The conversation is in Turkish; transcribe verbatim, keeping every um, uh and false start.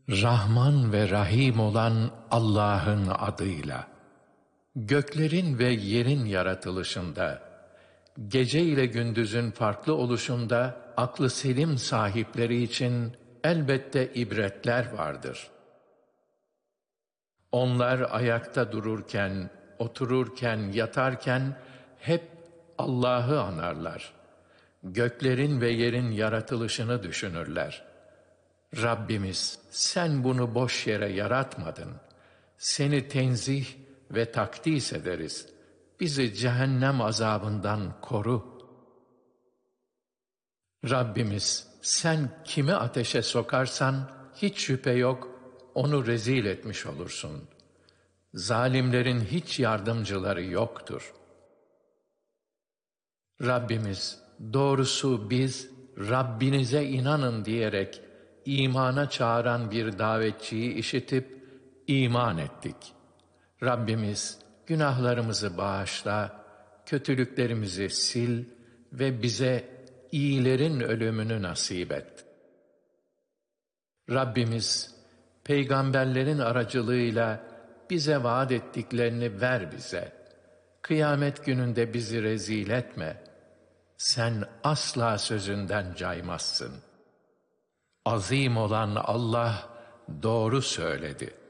Rahman ve Rahim olan Allah'ın adıyla. Göklerin ve yerin yaratılışında, gece ile gündüzün farklı oluşunda aklı selim sahipleri için elbette ibretler vardır. Onlar ayakta dururken, otururken, yatarken hep Allah'ı anarlar. Göklerin ve yerin yaratılışını düşünürler. Rabbimiz, sen bunu boş yere yaratmadın. Seni tenzih ve takdis ederiz. Bizi cehennem azabından koru. Rabbimiz, sen kimi ateşe sokarsan hiç şüphe yok, onu rezil etmiş olursun. Zalimlerin hiç yardımcıları yoktur. Rabbimiz, doğrusu biz Rabbinize inanın diyerek imana çağıran bir davetçiyi işitip iman ettik. Rabbimiz, günahlarımızı bağışla, kötülüklerimizi sil ve bize iyilerin ölümünü nasip et. Rabbimiz, peygamberlerin aracılığıyla bize vaat ettiklerini ver bize. Kıyamet gününde bizi rezil etme. Sen asla sözünden caymazsın. Azim olan Allah doğru söyledi.